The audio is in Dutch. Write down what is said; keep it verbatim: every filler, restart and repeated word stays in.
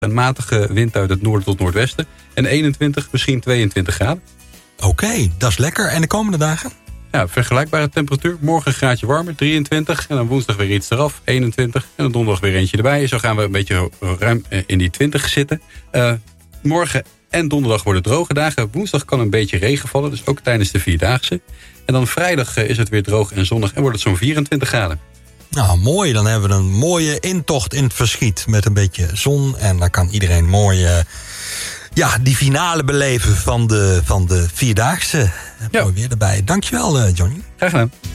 Een matige wind uit het noorden tot noordwesten. En eenentwintig, misschien tweeëntwintig graden. Oké, okay, dat is lekker. En de komende dagen? Ja, vergelijkbare temperatuur. Morgen een graadje warmer, drieëntwintig. En dan woensdag weer iets eraf, eenentwintig. En dan donderdag weer eentje erbij. Zo gaan we een beetje ruim in die twintig zitten. Uh, morgen en donderdag worden droge dagen. Woensdag kan een beetje regen vallen, dus ook tijdens de Vierdaagse. En dan vrijdag is het weer droog en zonnig en wordt het zo'n vierentwintig graden. Nou, mooi. Dan hebben we een mooie intocht in het verschiet met een beetje zon. En dan kan iedereen mooi uh, ja, die finale beleven van de, van de Vierdaagse. Ja. Mooi weer erbij. Dankjewel, uh, Johnny. Graag gedaan.